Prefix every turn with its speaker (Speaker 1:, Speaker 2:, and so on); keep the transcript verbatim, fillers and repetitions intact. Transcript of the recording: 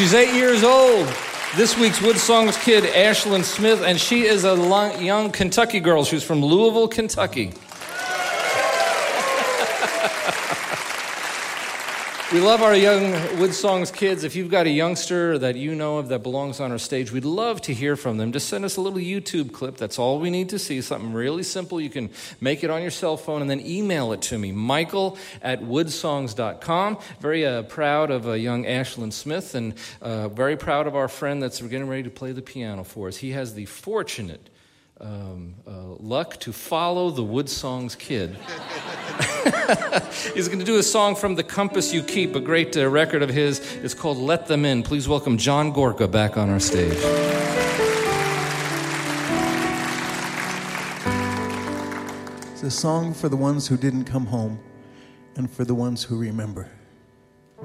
Speaker 1: She's eight years old. This week's Wood Songs kid, Ashlyn Smith, and she is a young Kentucky girl. She's from Louisville, Kentucky. We love our young Wood Songs kids. If you've got a youngster that you know of that belongs on our stage, we'd love to hear from them. Just send us a little YouTube clip. That's all we need to see. Something really simple. You can make it on your cell phone and then email it to me, Michael at woodsongs dot com. Very uh, proud of uh, young Ashlyn Smith, and uh, very proud of our friend that's getting ready to play the piano for us. He has the fortunate um, uh, luck to follow the Wood Songs kid. He's going to do a song from The Compass You Keep, a great uh, record of his. It's called Let Them In. Please welcome John Gorka back on our stage.
Speaker 2: It's a song for the ones who didn't come home and for the ones who remember.